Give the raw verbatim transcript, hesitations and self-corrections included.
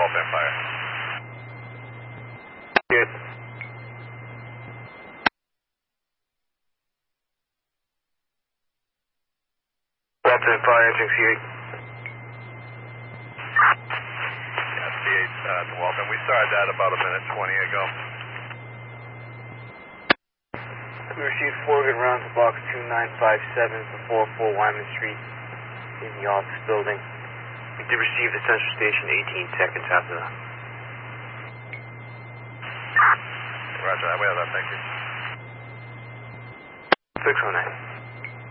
Delta Empire. Good. Delta Empire, entering C eight. Yeah, C eight, uh, to welcome. We started that about a minute twenty ago. We received four good rounds of box two nine five seven for four oh four Wyman Street in the office building. We did receive the central station eighteen seconds after that. Roger, we have that, thank you. six oh nine.